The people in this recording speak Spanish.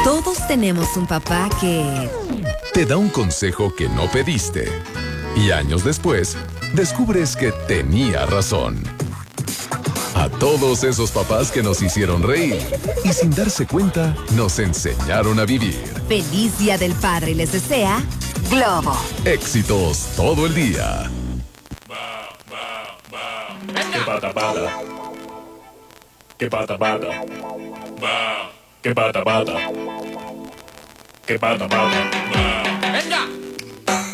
Todos tenemos un papá que te da un consejo que no pediste. Y años después, descubres que tenía razón. A todos esos papás que nos hicieron reír y sin darse cuenta, nos enseñaron a vivir. Feliz Día del Padre les desea Globo. Éxitos todo el día. Que pata pata. Que pata pata. Que pata pata. Que pata pata.